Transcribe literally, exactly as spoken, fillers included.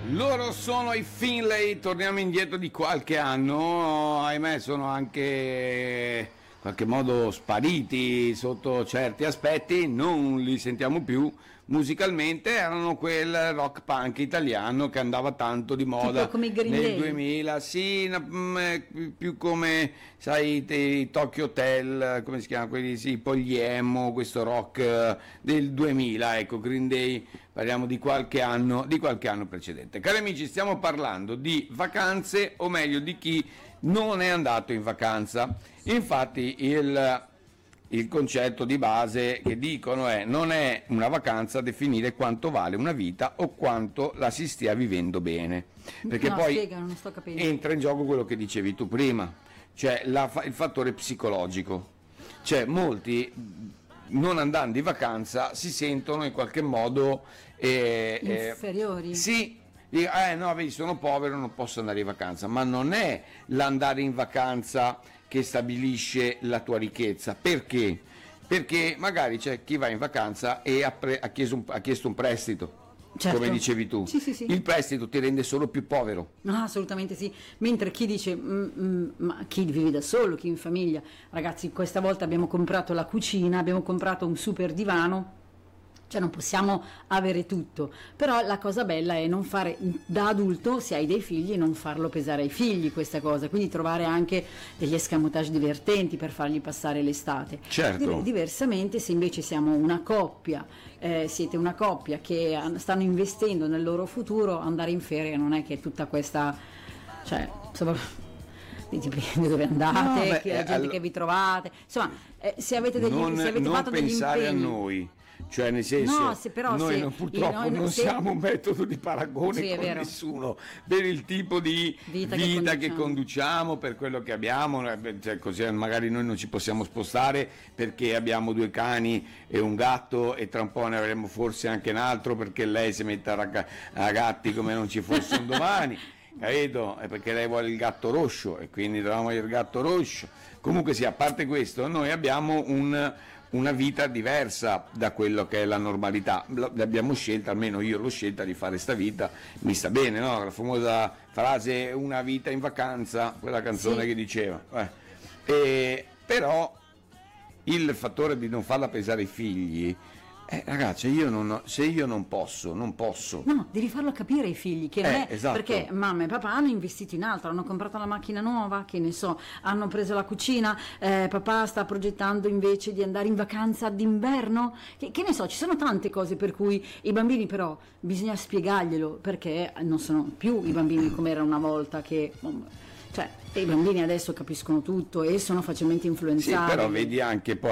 Loro sono i Finlay, torniamo indietro di qualche anno, ahimè sono anche in qualche modo spariti sotto certi aspetti, non li sentiamo più. Musicalmente erano quel rock punk italiano che andava tanto di moda tipo come i Green nel Day. duemila, sì, na- mh, più come, sai, i Tokyo Hotel, come si chiama, quelli, sì, Pogliemo, questo rock eh, del duemila, ecco, Green Day, parliamo di qualche anno, di qualche anno precedente. Cari amici, stiamo parlando di vacanze, o meglio di chi non è andato in vacanza. Infatti il Il concetto di base che dicono è: non è una vacanza definire quanto vale una vita o quanto la si stia vivendo bene, perché No, poi spiega, non sto capendo. entra in gioco quello che dicevi tu prima, cioè la, il fattore psicologico. Cioè molti, non andando in vacanza, si sentono in qualche modo eh, eh, Inferiori? sì. Dico, eh no, vedi, sono povero, non posso andare in vacanza, ma non è l'andare in vacanza che stabilisce la tua ricchezza. Perché? Perché magari c'è chi va in vacanza e ha, pre- ha, chiesto, un, ha chiesto un prestito, Certo. come dicevi tu. Sì, sì, sì. Il prestito ti rende solo più povero. No, assolutamente sì. Mentre chi dice, mm, mm, ma chi vive da solo, chi in famiglia, ragazzi, questa volta abbiamo comprato la cucina, abbiamo comprato un super divano. Cioè non possiamo avere tutto, però la cosa bella è non fare, da adulto, se hai dei figli, non farlo pesare ai figli questa cosa, quindi trovare anche degli escamotage divertenti per fargli passare l'estate. Certo. Di- diversamente, se invece siamo una coppia, eh, siete una coppia che an- stanno investendo nel loro futuro, andare in ferie non è che tutta questa, cioè insomma, dipende dove andate, No, beh, chi- la eh, gente allo- che vi trovate, insomma, eh, se avete degli non, se avete non fatto degli pensare impegni. a noi, cioè nel senso, No, se però noi se- non- purtroppo noi- non se- siamo un metodo di paragone Sì, è con vero. nessuno per il tipo di Vita vita, che che, conduciamo. conduciamo, per quello che abbiamo, eh, beh, cioè, così magari noi non ci possiamo spostare perché abbiamo due cani e un gatto, e tra un po' ne avremo forse anche un altro perché lei si mette a, ragga- a gatti come non ci fosse un domani. Capito? È perché lei vuole il gatto rosso e quindi dovevamo il gatto rosso. Comunque sì, a parte questo, noi abbiamo un, una vita diversa da quello che è la normalità. L- L'abbiamo scelta, almeno io l'ho scelta, di fare sta vita, mi sta bene, no? La famosa frase una vita in vacanza, quella canzone Sì. che diceva. Eh. E, però il fattore di non farla pesare i figli, eh, ragazzi, io non, se io non posso, non posso. No, devi farlo capire ai figli che non Eh, è esatto. perché mamma e papà hanno investito in altro, hanno comprato la macchina nuova, che ne so, hanno preso la cucina, eh, papà sta progettando invece di andare in vacanza d'inverno, che, che ne so, ci sono tante cose per cui i bambini però bisogna spiegarglielo, perché non sono più i bambini come era una volta che... Cioè, i bambini adesso capiscono tutto e sono facilmente Sì, influenzabili. però vedi anche poi